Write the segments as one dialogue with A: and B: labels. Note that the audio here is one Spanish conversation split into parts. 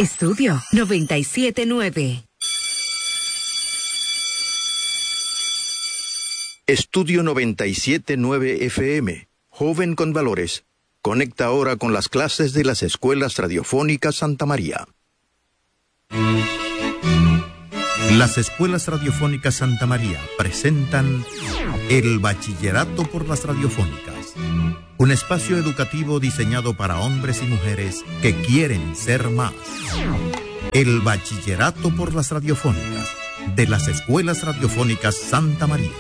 A: Estudio 97.9.
B: Estudio 97.9 FM. Joven con valores. Conecta ahora con las clases de las escuelas radiofónicas Santa María.
C: Las escuelas radiofónicas Santa María presentan el Bachillerato por las Radiofónicas, un espacio educativo diseñado para hombres y mujeres que quieren ser más. El Bachillerato por las Radiofónicas de las escuelas radiofónicas Santa María.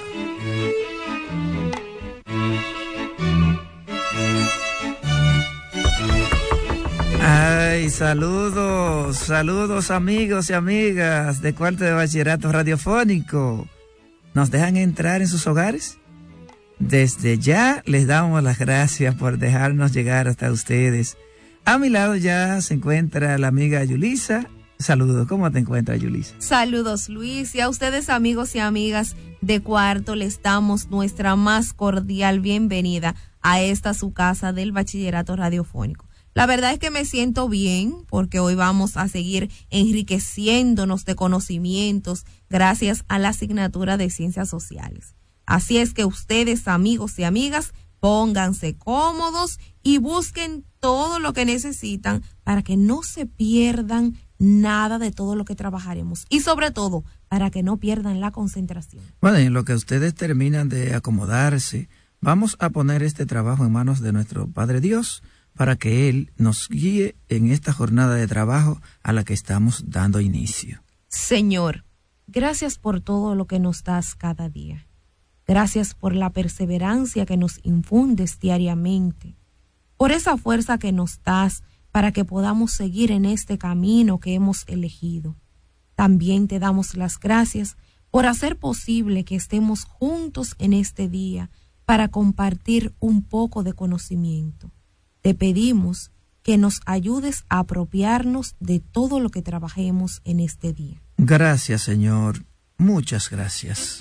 D: Ay, saludos amigos y amigas de cuarto de bachillerato radiofónico. ¿Nos dejan entrar en sus hogares? Desde ya les damos las gracias por dejarnos llegar hasta ustedes. A mi lado ya se encuentra la amiga Yulisa. Saludos, ¿cómo te encuentras, Yulisa?
E: Saludos, Luis, y a ustedes amigos y amigas de cuarto les damos nuestra más cordial bienvenida a esta su casa del bachillerato radiofónico. La verdad es que me siento bien porque hoy vamos a seguir enriqueciéndonos de conocimientos gracias a la asignatura de Ciencias Sociales. Así es que ustedes, amigos y amigas, pónganse cómodos y busquen todo lo que necesitan para que no se pierdan nada de todo lo que trabajaremos y sobre todo para que no pierdan la concentración.
D: Bueno, y en lo que ustedes terminan de acomodarse, vamos a poner este trabajo en manos de nuestro Padre Dios, para que Él nos guíe en esta jornada de trabajo a la que estamos dando inicio.
E: Señor, gracias por todo lo que nos das cada día. Gracias por la perseverancia que nos infundes diariamente, por esa fuerza que nos das para que podamos seguir en este camino que hemos elegido. También te damos las gracias por hacer posible que estemos juntos en este día para compartir un poco de conocimiento. Te pedimos que nos ayudes a apropiarnos de todo lo que trabajemos en este día.
D: Gracias, Señor. Muchas gracias.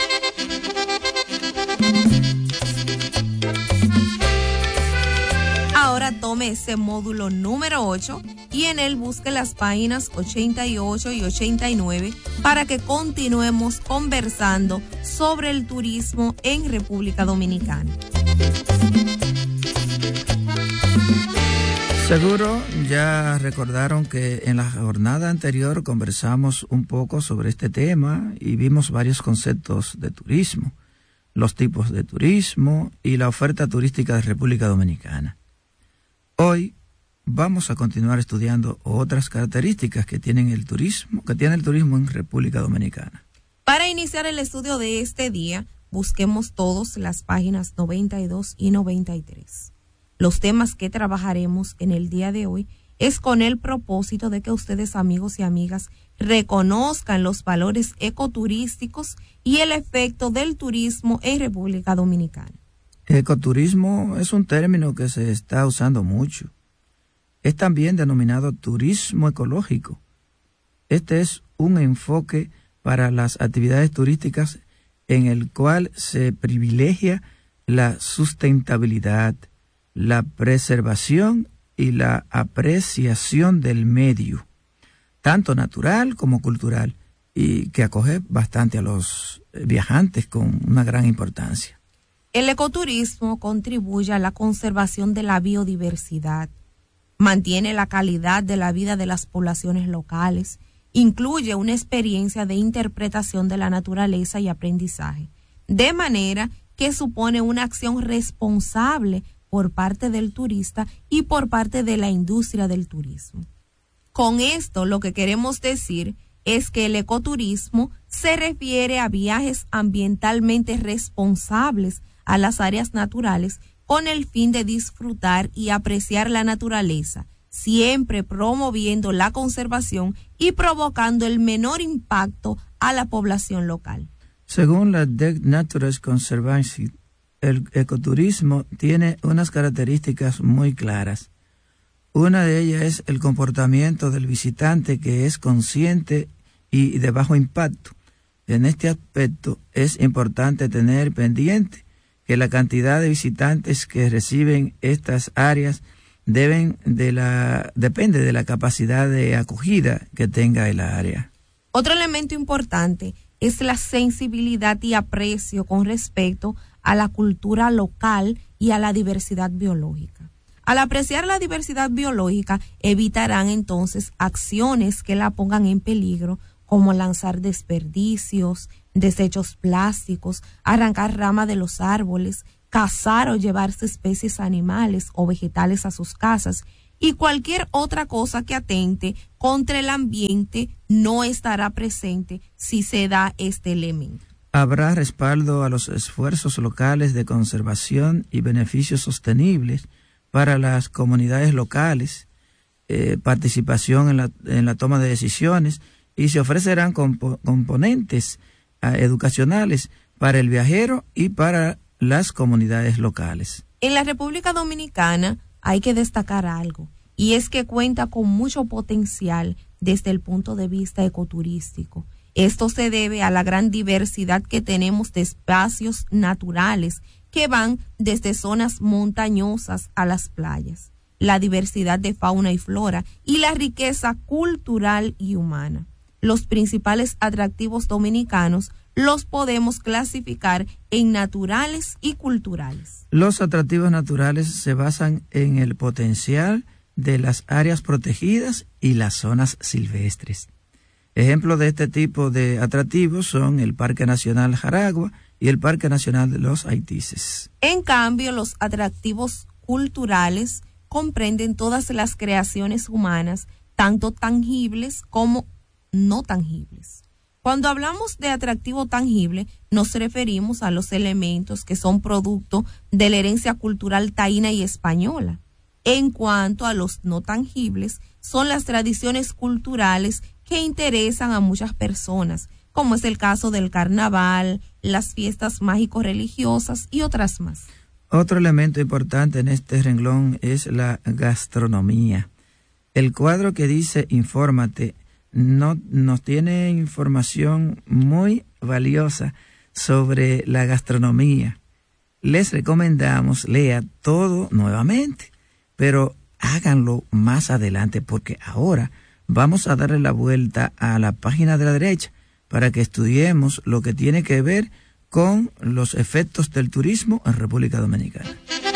E: Ahora tome ese módulo número 8 y en él busque las páginas 88 y 89 para que continuemos conversando sobre el turismo en República Dominicana.
D: Seguro ya recordaron que en la jornada anterior conversamos un poco sobre este tema y vimos varios conceptos de turismo, los tipos de turismo y la oferta turística de República Dominicana. Hoy vamos a continuar estudiando otras características que tiene el turismo en República Dominicana.
E: Para iniciar el estudio de este día, busquemos todos las páginas 92 y 93. Los temas que trabajaremos en el día de hoy es con el propósito de que ustedes, amigos y amigas, reconozcan los valores ecoturísticos y el efecto del turismo en República Dominicana.
D: Ecoturismo es un término que se está usando mucho. Es también denominado turismo ecológico. Este es un enfoque para las actividades turísticas en el cual se privilegia la sustentabilidad, la preservación y la apreciación del medio, tanto natural como cultural, y que acoge bastante a los viajantes con una gran importancia.
E: El ecoturismo contribuye a la conservación de la biodiversidad, mantiene la calidad de la vida de las poblaciones locales, incluye una experiencia de interpretación de la naturaleza y aprendizaje, de manera que supone una acción responsable por parte del turista y por parte de la industria del turismo. Con esto lo que queremos decir es que el ecoturismo se refiere a viajes ambientalmente responsables a las áreas naturales con el fin de disfrutar y apreciar la naturaleza, siempre promoviendo la conservación y provocando el menor impacto a la población local.
D: Según la DEC Naturalist Conservancy, el ecoturismo tiene unas características muy claras. Una de ellas es el comportamiento del visitante, que es consciente y de bajo impacto. En este aspecto es importante tener pendiente que la cantidad de visitantes que reciben estas áreas depende de la capacidad de acogida que tenga el área.
E: Otro elemento importante es la sensibilidad y aprecio con respecto a la cultura local y a la diversidad biológica. Al apreciar la diversidad biológica, evitarán entonces acciones que la pongan en peligro, como lanzar desperdicios, desechos plásticos, arrancar ramas de los árboles, cazar o llevarse especies animales o vegetales a sus casas, y cualquier otra cosa que atente contra el ambiente no estará presente si se da este elemento.
D: Habrá respaldo a los esfuerzos locales de conservación y beneficios sostenibles para las comunidades locales, participación en la toma de decisiones, y se ofrecerán componentes educacionales para el viajero y para las comunidades locales.
E: En la República Dominicana hay que destacar algo, y es que cuenta con mucho potencial desde el punto de vista ecoturístico. Esto se debe a la gran diversidad que tenemos de espacios naturales que van desde zonas montañosas a las playas, la diversidad de fauna y flora y la riqueza cultural y humana. Los principales atractivos dominicanos los podemos clasificar en naturales y culturales.
D: Los atractivos naturales se basan en el potencial de las áreas protegidas y las zonas silvestres. Ejemplos de este tipo de atractivos son el Parque Nacional Jaragua y el Parque Nacional de los Haitises.
E: En cambio, los atractivos culturales comprenden todas las creaciones humanas, tanto tangibles como no tangibles. Cuando hablamos de atractivo tangible, nos referimos a los elementos que son producto de la herencia cultural taína y española. En cuanto a los no tangibles, son las tradiciones culturales que interesan a muchas personas, como es el caso del carnaval, las fiestas mágico-religiosas y otras más.
D: Otro elemento importante en este renglón es la gastronomía. El cuadro que dice Infórmate nos tiene información muy valiosa sobre la gastronomía. Les recomendamos lea todo nuevamente, pero háganlo más adelante, porque ahora vamos a darle la vuelta a la página de la derecha para que estudiemos lo que tiene que ver con los efectos del turismo en República Dominicana.